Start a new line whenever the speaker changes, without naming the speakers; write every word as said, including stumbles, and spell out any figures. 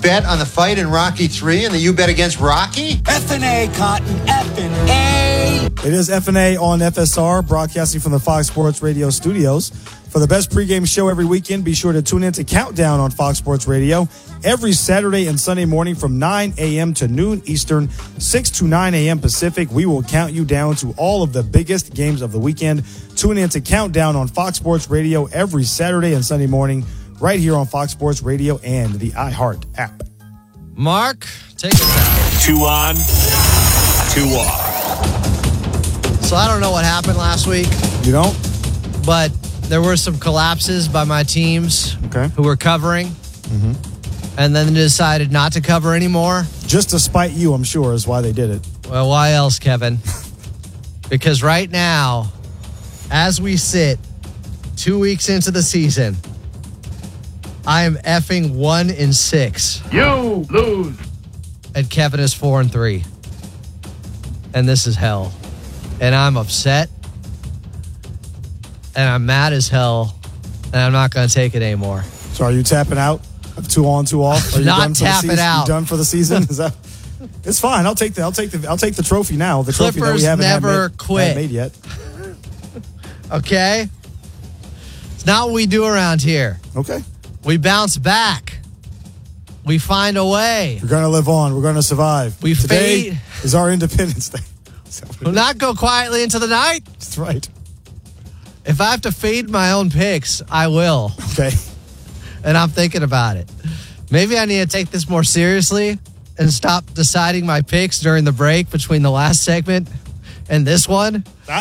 bet on the fight in Rocky three and the you bet against Rocky?
F and A, Cotton, F and A.
It is F and A on F S R, broadcasting from the Fox Sports Radio studios. For the best pregame show every weekend, be sure to tune in to Countdown on Fox Sports Radio every Saturday and Sunday morning from nine a.m. to noon Eastern, six to nine a.m. Pacific. We will count you down to all of the biggest games of the weekend. Tune in to Countdown on Fox Sports Radio every Saturday and Sunday morning right here on Fox Sports Radio and the iHeart app.
Mark, take it down.
Two on, two off.
So I don't know what happened last week.
You don't?
But there were some collapses by my teams
okay.
who were covering.
Mm-hmm.
And then they decided not to cover anymore.
Just to spite you, I'm sure, is why they did it.
Well, why else, Kevin? Because right now, as we sit two weeks into the season, I am effing one in six.
You lose.
And Kevin is four and three. And this is hell. And I'm upset. And I'm mad as hell. And I'm not going to take it anymore.
So are you tapping out of two on, two off? Are you
not
done for
tapping
the season?
out.
You done for the season? Is that? It's fine. I'll take the. I'll take the. I'll take the trophy now. The trophy
Clippers
that we haven't
never
had made,
quit.
made yet.
Okay? It's not what we do around here.
Okay.
We bounce back. We find a way.
We're going to live on. We're going to survive.
We
Today
fade.
is our Independence Day.
We'll not go quietly into the night.
That's right.
If I have to fade my own picks, I will.
Okay.
And I'm thinking about it. Maybe I need to take this more seriously and stop deciding my picks during the break between the last segment and this one.